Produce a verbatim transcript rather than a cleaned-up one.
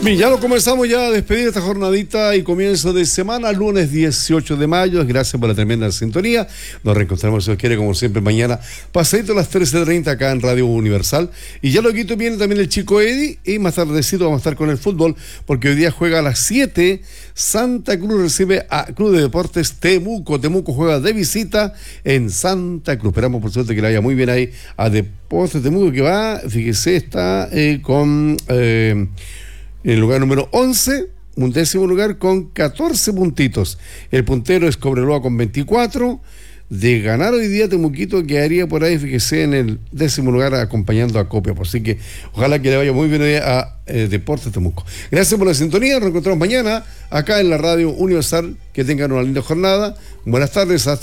Bien, ya lo comenzamos ya a despedir esta jornadita y comienzo de semana, lunes dieciocho de mayo. Gracias por la tremenda sintonía. Nos reencontramos, si os quiere, como siempre, mañana, pasadito a las trece treinta acá en Radio Universal. Y ya lo quito viene también el chico Eddie. Y más tardecito vamos a estar con el fútbol, porque hoy día juega a las siete. Santa Cruz recibe a Club de Deportes Temuco. Temuco juega de visita en Santa Cruz. Esperamos, por suerte, que le vaya muy bien ahí a Deportes Temuco, que va, fíjese, está eh, con... Eh, en el lugar número once, un décimo lugar con catorce puntitos. El puntero es Cobreloa con veinticuatro. De ganar hoy día, Temuquito quedaría por ahí, fíjese, en el décimo lugar acompañando a Copiapó. Así que ojalá que le vaya muy bien hoy a eh, Deportes Temuco. Gracias por la sintonía. Nos encontramos mañana acá en la Radio Universal. Que tengan una linda jornada. Buenas tardes. Hasta